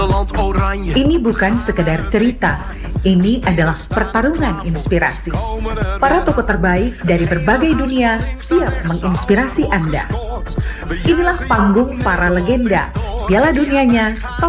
Nederland oranje. Ini bukan sekedar cerita, ini adalah pertarungan inspirasi. Para tokoh terbaik dari berbagai dunia siap menginspirasi Anda. Inilah panggung para legenda, Piala Dunianya